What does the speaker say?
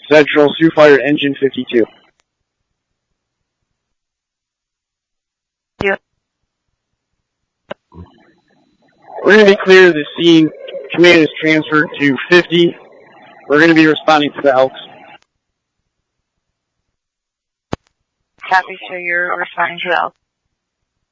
Central, Sioux Fire, Engine 52. Yep. We're going to be clear of the scene. Command is transferred to 50. We're going to be responding to the Elks. Copy, so you're responding to the Elks.